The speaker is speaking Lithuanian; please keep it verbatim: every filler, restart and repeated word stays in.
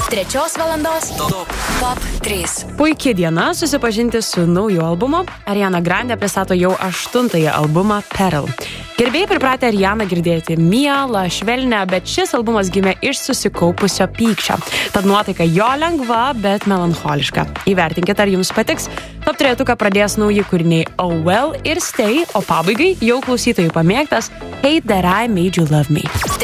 trečios valandos Top, top trys. Puikia diena susipažinti su nauju albumu. Ariana Grande pristato jau aštuntąjį albumą Pearl. Gerbėjai pripratę Arianą girdėti mielą, švelnę, bet šis albumas gimė iš susikaupusio pykčio. Tad nuotaika jo lengva, bet melancholiška. Įvertinkite, ar jums patiks. Top trejetuką pradės nauji kūriniai Oh Well ir Stay, o pabaigai jau klausytojų pamėgtas Hate That I Made You Love Me.